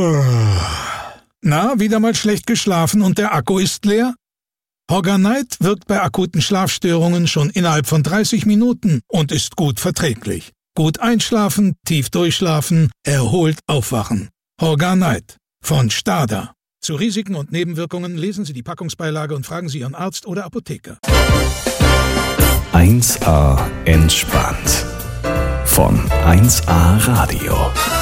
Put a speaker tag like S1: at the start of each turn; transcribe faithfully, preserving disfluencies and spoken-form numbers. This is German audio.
S1: Na, wieder mal schlecht geschlafen und der Akku ist leer? Horganite wirkt bei akuten Schlafstörungen schon innerhalb von dreißig Minuten und ist gut verträglich. Gut einschlafen, tief durchschlafen, erholt aufwachen. Horganite von Stada. Zu Risiken und Nebenwirkungen lesen Sie die Packungsbeilage und fragen Sie Ihren Arzt oder Apotheker.
S2: eins A entspannt von eins A Radio.